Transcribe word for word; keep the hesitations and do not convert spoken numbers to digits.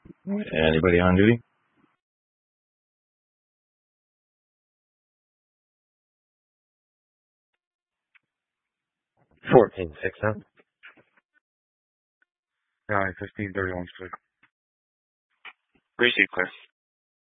Anybody on duty? Fourteen six, huh? Nine fifteen thirty one street. Receive, clear.